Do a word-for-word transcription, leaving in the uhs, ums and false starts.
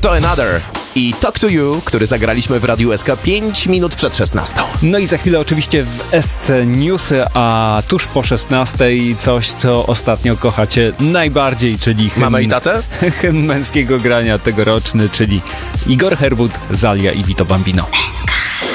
to Another i Talk to You, który zagraliśmy w Radiu S K pięć minut przed szesnastą. No i za chwilę oczywiście w S C Newsy, a tuż po szesnastej coś, co ostatnio kochacie najbardziej, czyli hymn, Mamę i tatę? hymn męskiego grania tegoroczny, czyli Igor Herwód, Zalia i Vito Bambino. S K.